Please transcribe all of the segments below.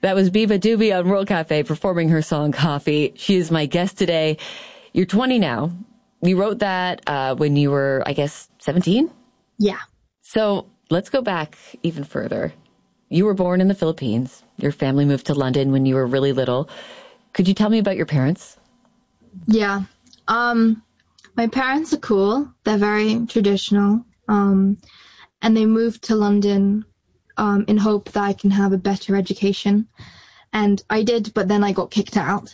That was Biba Doobie on World Cafe performing her song Coffee. She is my guest today. You're 20 now. You wrote that when you were, I guess, 17? Yeah. So let's go back even further. You were born in the Philippines. Your family moved to London when you were really little. Could you tell me about your parents? Yeah. My parents are cool. They're very traditional. And they moved to London in hope that I can have a better education. And I did, but then I got kicked out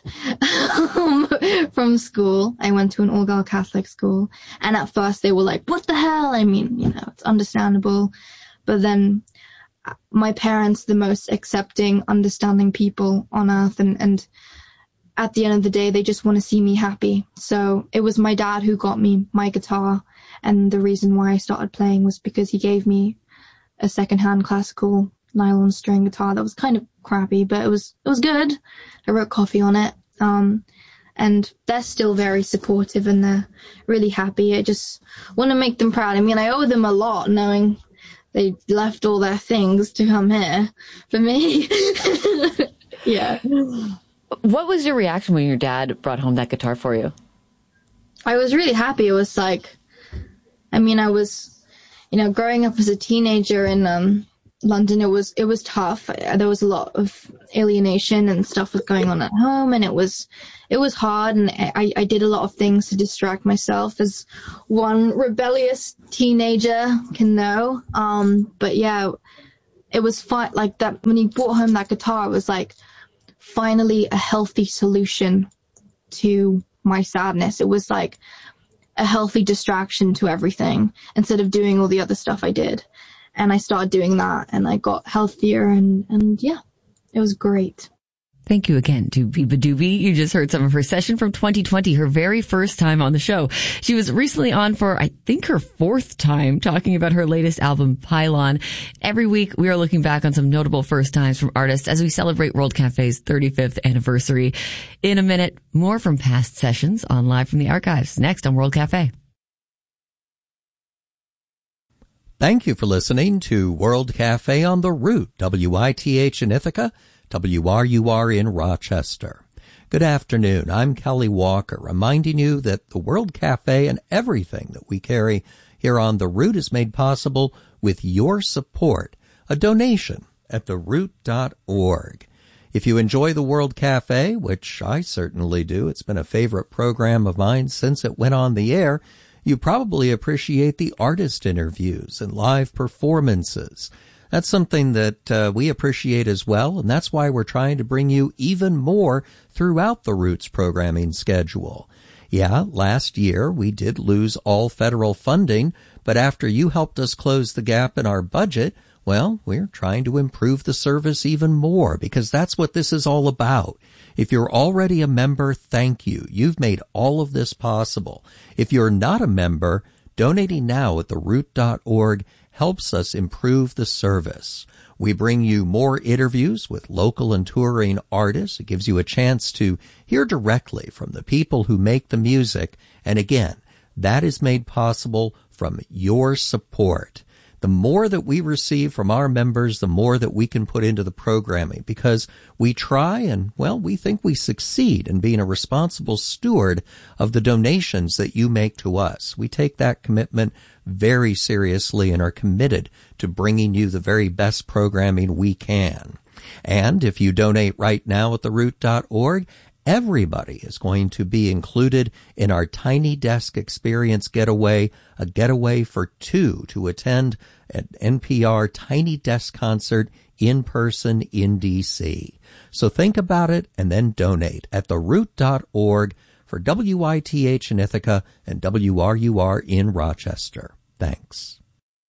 from school. I went to an all-girl Catholic school. And at first they were like, what the hell? I mean, it's understandable. But then my parents, the most accepting, understanding people on earth. And at the end of the day, they just want to see me happy. So it was my dad who got me my guitar. And the reason why I started playing was because he gave me a secondhand classical nylon string guitar that was kind of crappy, but it was good. I wrote Coffee on it. And they're still very supportive and they're really happy. I just want to make them proud. I mean, I owe them a lot knowing they left all their things to come here for me. Yeah. What was your reaction when your dad brought home that guitar for you? I was really happy. It was like, I was, growing up as a teenager in London, it was tough. There was a lot of alienation and stuff was going on at home, and it was hard, and I did a lot of things to distract myself, as one rebellious teenager can know. But yeah, it was fun. Like that, when he brought home that guitar, it was like finally a healthy solution to my sadness. It was like a healthy distraction to everything instead of doing all the other stuff I did. And I started doing that and I got healthier and yeah, it was great. Thank you again to Biba Doobie. You just heard some of her session from 2020, her very first time on the show. She was recently on for, I think, her fourth time talking about her latest album, Pylon. Every week, we are looking back on some notable first times from artists as we celebrate World Cafe's 35th anniversary. In a minute, more from past sessions on Live from the Archives, next on World Cafe. Thank you for listening to World Cafe on The Root, WITH in Ithaca, WRUR in Rochester. Good afternoon. I'm Kelly Walker, reminding you that the World Cafe and everything that we carry here on The Root is made possible with your support, a donation at theroot.org. If you enjoy the World Cafe, which I certainly do, it's been a favorite program of mine since it went on the air, you probably appreciate the artist interviews and live performances. That's something that we appreciate as well, and that's why we're trying to bring you even more throughout the Roots programming schedule. Yeah, last year we did lose all federal funding, but after you helped us close the gap in our budget, well, we're trying to improve the service even more because that's what this is all about. If you're already a member, thank you. You've made all of this possible. If you're not a member, donating now at theroot.org helps us improve the service. We bring you more interviews with local and touring artists. It gives you a chance to hear directly from the people who make the music. And again, that is made possible from your support. The more that we receive from our members, the more that we can put into the programming because we try and, well, we think we succeed in being a responsible steward of the donations that you make to us. We take that commitment very seriously and are committed to bringing you the very best programming we can. And if you donate right now at theroot.org, everybody is going to be included in our Tiny Desk Experience Getaway, a getaway for two to attend an NPR Tiny Desk concert in person in D.C. So think about it and then donate at theroot.org for WITH in Ithaca and WRUR in Rochester. Thanks.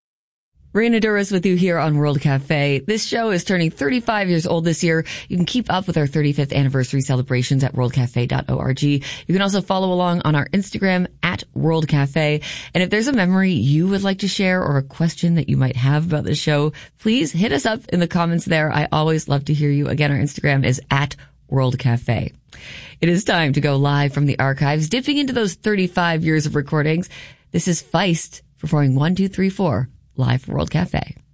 Raina Douris with you here on World Cafe. This show is turning 35 years old this year. You can keep up with our 35th anniversary celebrations at worldcafe.org. You can also follow along on our Instagram at World Cafe. And if there's a memory you would like to share or a question that you might have about the show, please hit us up in the comments there. I always love to hear you. Again, our Instagram is at World Cafe. It is time to go live from the archives, dipping into those 35 years of recordings. This is Feist performing 1, 2, 3, 4. Live from World Cafe.